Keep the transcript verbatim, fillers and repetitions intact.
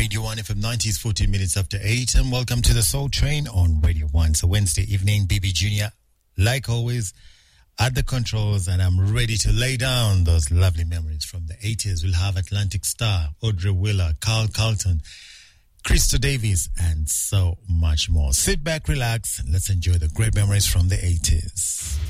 Radio one F M nineties, fourteen minutes after eight, and welcome to the Soul Train on Radio one. So Wednesday evening, B B Junior, like always, at the controls, and I'm ready to lay down those lovely memories from the eighties. We'll have Atlantic Star, Audrey Wheeler, Carl Carlton, Crystal Davies, and so much more. Sit back, relax, and let's enjoy the great memories from the eighties.